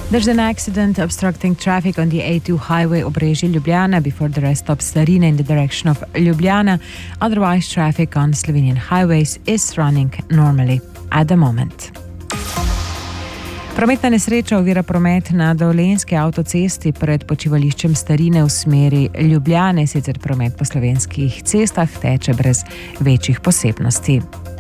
There's an accident obstructing traffic on the A2 highway Obrežje-Ljubljana before the rest stops Starina in the direction of Ljubljana. Otherwise, traffic on Slovenian highways is running normally at the moment. Prometna nesreča ovira promet na Dolenjski avtocesti pred počivališčem Starine v smeri Ljubljane, sicer promet po slovenskih cestah teče brez večjih posebnosti.